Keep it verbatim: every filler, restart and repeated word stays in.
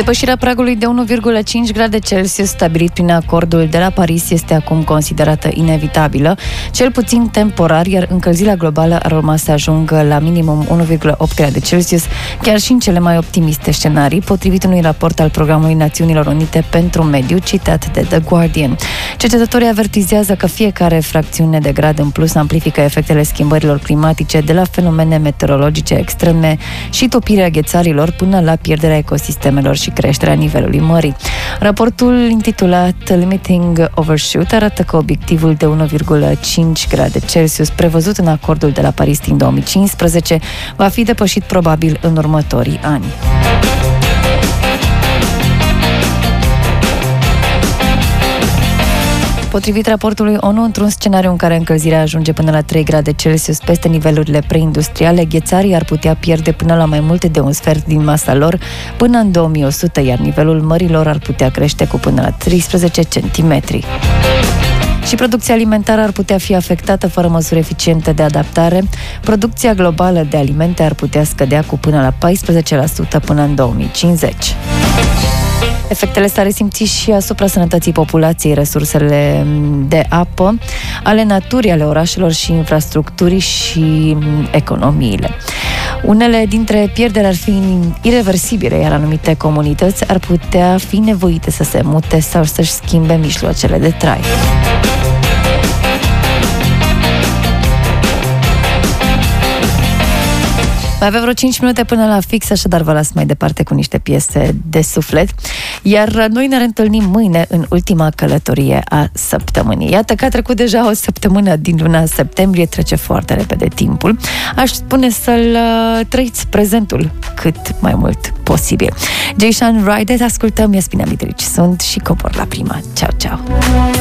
Depășirea pragului de unu virgulă cinci grade Celsius stabilit prin acordul de la Paris este acum considerată inevitabilă, cel puțin temporar, iar încălzirea globală ar urma să ajungă la minimum unu virgulă opt grade Celsius, chiar și în cele mai optimiste scenarii, potrivit unui raport al Programului Națiunilor Unite pentru Mediu, citat de The Guardian. Cercetătorii avertizează că fiecare fracțiune de grad în plus amplifică efectele schimbărilor climatice, de la fenomene meteorologice extreme și topirea ghețarilor până la pierderea ecosistemelor și creșterea nivelului mării. Raportul intitulat Limiting Overshoot arată că obiectivul de unu virgulă cinci grade Celsius prevăzut în acordul de la Paris din două mii cincisprezece va fi depășit probabil în următorii ani. Potrivit raportului ONU, într-un scenariu în care încălzirea ajunge până la trei grade Celsius peste nivelurile preindustriale, ghețarii ar putea pierde până la mai multe de un sfert din masa lor până în două mii o sută, iar nivelul mărilor ar putea crește cu până la treisprezece centimetri. Și producția alimentară ar putea fi afectată fără măsuri eficiente de adaptare. Producția globală de alimente ar putea scădea cu până la paisprezece la sută până în două mii cincizeci. Efectele s-ar resimți și asupra sănătății populației, resursele de apă, ale naturii, ale orașelor și infrastructurii și economiile. Unele dintre pierderi ar fi ireversibile, iar anumite comunități ar putea fi nevoite să se mute sau să-și schimbe mijloacele de trai. Mai avem vreo cinci minute până la fix, așadar vă las mai departe cu niște piese de suflet. Iar noi ne reîntâlnim mâine în ultima călătorie a săptămânii. Iată că a trecut deja o săptămână din luna septembrie, trece foarte repede timpul. Aș spune să-l trăiți prezentul cât mai mult posibil. Jason Ride, ascultăm Yasmina Mitrici. Sunt și cobor la prima. Ceau, ceau!